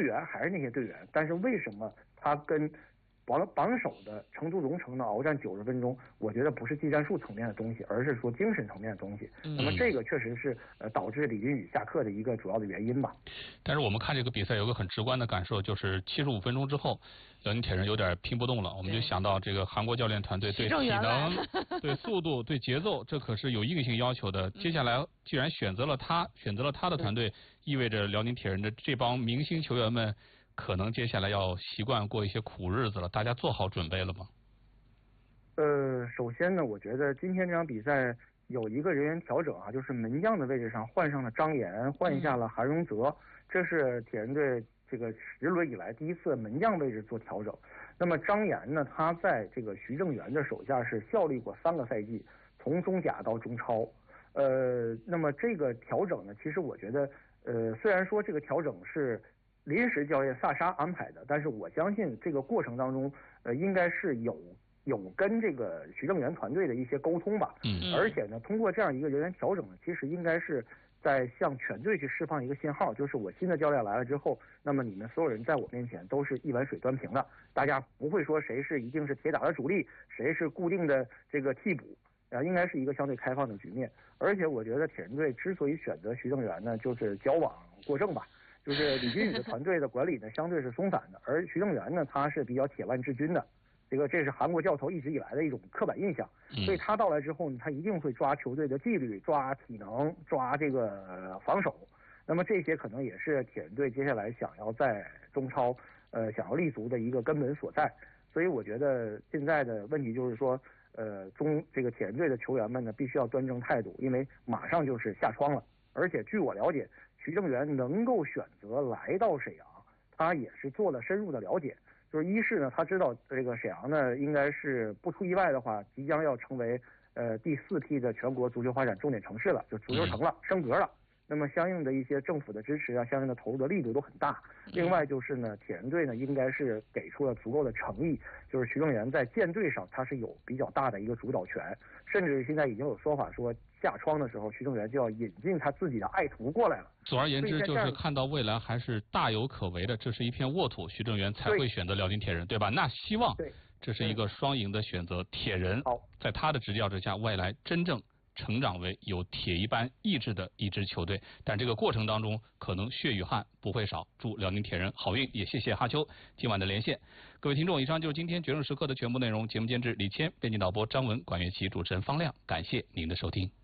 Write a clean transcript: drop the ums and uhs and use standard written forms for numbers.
队员还是那些队员，但是为什么他跟榜首的成都蓉城呢鏖战90分钟，我觉得不是技战术层面的东西，而是说精神层面的东西。那么这个确实是导致李金羽下课的一个主要的原因吧。 但是我们看这个比赛有个很直观的感受，就是75分钟之后，辽宁铁人有点拼不动了。我们就想到这个韩国教练团队对体能、对速度、对节奏，这可是有硬性要求的。接下来既然选择了他的团队，意味着辽宁铁人的这帮明星球员们可能接下来要习惯过一些苦日子了，大家做好准备了吗？ 首先呢，我觉得今天这场比赛有一个人员调整啊，就是门将的位置上换上了张岩，换下了韩荣泽，这是铁人队这个10轮以来第一次门将位置做调整。那么张岩呢，他在这个徐正源的手下是效力过3个赛季，从中甲到中超。那么这个调整呢，其实我觉得，虽然说这个调整是临时教练萨沙安排的，但是我相信这个过程当中，应该是有跟这个徐正源团队的一些沟通吧。而且呢，通过这样一个人员调整呢，其实应该是在向全队去释放一个信号，就是我新的教练来了之后，那么你们所有人在我面前都是一碗水端平的，大家不会说谁是一定是铁打的主力，谁是固定的这个替补。应该是一个相对开放的局面。而且我觉得铁人队之所以选择徐正源呢，就是矫枉过正吧。就是李金羽的团队的管理呢，相对是松散的，而徐正源呢，他是比较铁腕治军的。这是韩国教头一直以来的一种刻板印象，所以他到来之后呢，他一定会抓球队的纪律，抓体能，抓这个防守。那么这些可能也是铁人队接下来想要在中超想要立足的一个根本所在。所以我觉得现在的问题就是说，这个铁人队的球员们呢，必须要端正态度，因为马上就是下窗了。而且据我了解，徐正源能够选择来到沈阳，他也是做了深入的了解。就是一是呢，他知道这个沈阳呢，应该是不出意外的话，即将要成为第4批的全国足球发展重点城市了，就足球城了，升格了。那么相应的一些政府的支持啊，相应的投入的力度都很大。另外就是呢，铁人队呢应该是给出了足够的诚意，就是徐正源在舰队上他是有比较大的一个主导权，甚至现在已经有说法说下窗的时候，徐正源就要引进他自己的爱徒过来了。 总而言之，就是看到未来还是大有可为的，这是一片沃土，徐正源才会选择辽宁铁人，对吧？那希望这是一个双赢的选择，铁人在他的执教之下，未来真正成长为有铁一般意志的一支球队，但这个过程当中可能血与汗不会少。祝辽宁铁人好运，也谢谢哈秋今晚的连线。各位听众，以上就是今天决胜时刻的全部内容。节目监制李谦，编辑导播张文，管乐器主持人方亮，感谢您的收听。